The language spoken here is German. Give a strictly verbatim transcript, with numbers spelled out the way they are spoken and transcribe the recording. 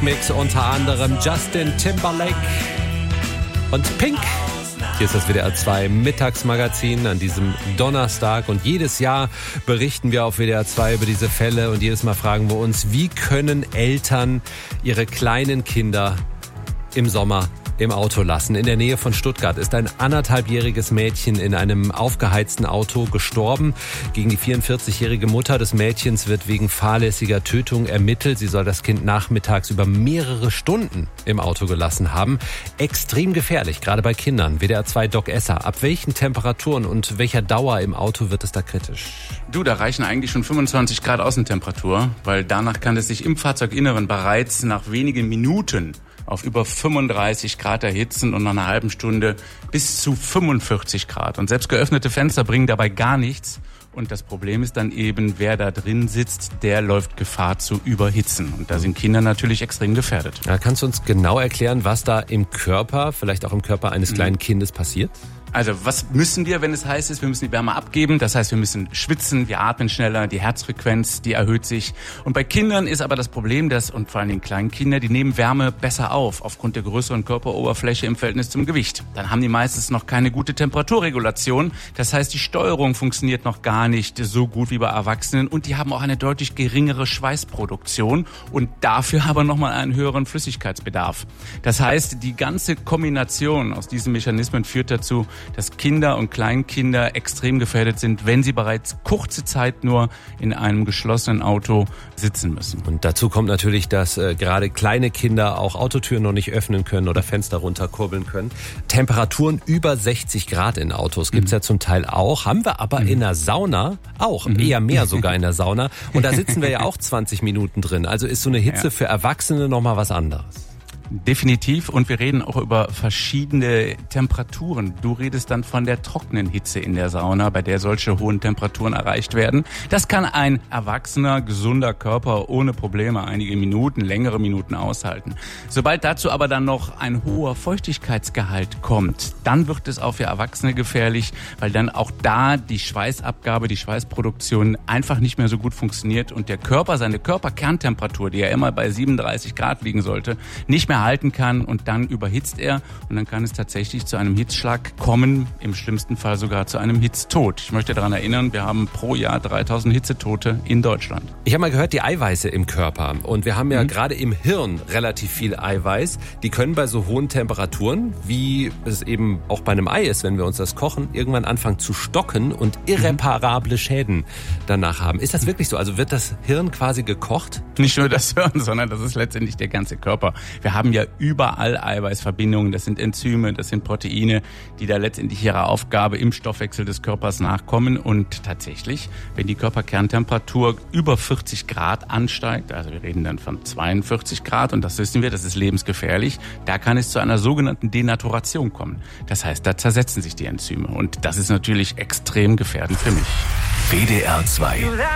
Musikmix, unter anderem Justin Timberlake und Pink. Hier ist das W D R zwei Mittagsmagazin an diesem Donnerstag und jedes Jahr berichten wir auf W D R zwei über diese Fälle und jedes Mal fragen wir uns, wie können Eltern ihre kleinen Kinder im Sommer im Auto lassen. In der Nähe von Stuttgart ist ein anderthalbjähriges Mädchen in einem aufgeheizten Auto gestorben. Gegen die vierundvierzigjährige Mutter des Mädchens wird wegen fahrlässiger Tötung ermittelt. Sie soll das Kind nachmittags über mehrere Stunden im Auto gelassen haben. Extrem gefährlich, gerade bei Kindern. W D R zwei Doc Esser. Ab welchen Temperaturen und welcher Dauer im Auto wird es da kritisch? Du, da reichen eigentlich schon fünfundzwanzig Grad Außentemperatur, weil danach kann es sich im Fahrzeuginneren bereits nach wenigen Minuten auf über fünfunddreißig Grad erhitzen und nach einer halben Stunde bis zu fünfundvierzig Grad. Und selbst geöffnete Fenster bringen dabei gar nichts. Und das Problem ist dann eben, wer da drin sitzt, der läuft Gefahr zu überhitzen. Und da sind Kinder natürlich extrem gefährdet. Ja, kannst du uns genau erklären, was da im Körper, vielleicht auch im Körper eines kleinen Kindes passiert? Also was müssen wir, wenn es heiß ist? Wir müssen die Wärme abgeben. Das heißt, wir müssen schwitzen, wir atmen schneller, die Herzfrequenz, die erhöht sich. Und bei Kindern ist aber das Problem, dass, und vor allem den kleinen Kindern, die nehmen Wärme besser auf, aufgrund der größeren Körperoberfläche im Verhältnis zum Gewicht. Dann haben die meistens noch keine gute Temperaturregulation. Das heißt, die Steuerung funktioniert noch gar nicht so gut wie bei Erwachsenen. Und die haben auch eine deutlich geringere Schweißproduktion und dafür aber nochmal einen höheren Flüssigkeitsbedarf. Das heißt, die ganze Kombination aus diesen Mechanismen führt dazu, dass Kinder und Kleinkinder extrem gefährdet sind, wenn sie bereits kurze Zeit nur in einem geschlossenen Auto sitzen müssen. Und dazu kommt natürlich, dass äh, gerade kleine Kinder auch Autotüren noch nicht öffnen können oder Fenster runterkurbeln können. Temperaturen über sechzig Grad in Autos gibt's mhm. ja zum Teil auch, haben wir aber mhm. in der Sauna auch, mhm. eher mehr sogar in der Sauna. Und da sitzen wir ja auch zwanzig Minuten drin. Also ist so eine Hitze ja. für Erwachsene nochmal was anderes. Definitiv. Und wir reden auch über verschiedene Temperaturen. Du redest dann von der trockenen Hitze in der Sauna, bei der solche hohen Temperaturen erreicht werden. Das kann ein erwachsener, gesunder Körper ohne Probleme einige Minuten, längere Minuten aushalten. Sobald dazu aber dann noch ein hoher Feuchtigkeitsgehalt kommt, dann wird es auch für Erwachsene gefährlich, weil dann auch da die Schweißabgabe, die Schweißproduktion einfach nicht mehr so gut funktioniert und der Körper seine Körperkerntemperatur, die ja immer bei siebenunddreißig Grad liegen sollte, nicht mehr halten kann und dann überhitzt er und dann kann es tatsächlich zu einem Hitzschlag kommen, im schlimmsten Fall sogar zu einem Hitztod. Ich möchte daran erinnern, wir haben pro Jahr dreitausend Hitzetote in Deutschland. Ich habe mal gehört, die Eiweiße im Körper und wir haben ja mhm. gerade im Hirn relativ viel Eiweiß, die können bei so hohen Temperaturen, wie es eben auch bei einem Ei ist, wenn wir uns das kochen, irgendwann anfangen zu stocken und irreparable Schäden danach haben. Ist das wirklich so? Also wird das Hirn quasi gekocht? Nicht nur das Hirn, sondern das ist letztendlich der ganze Körper. Wir haben ja überall Eiweißverbindungen, das sind Enzyme, das sind Proteine, die da letztendlich ihrer Aufgabe im Stoffwechsel des Körpers nachkommen. Und tatsächlich, wenn die Körperkerntemperatur über vierzig Grad ansteigt, also wir reden dann von zweiundvierzig Grad und das wissen wir, das ist lebensgefährlich, da kann es zu einer sogenannten Denaturation kommen. Das heißt, da zersetzen sich die Enzyme und das ist natürlich extrem gefährdend für mich. W D R zwei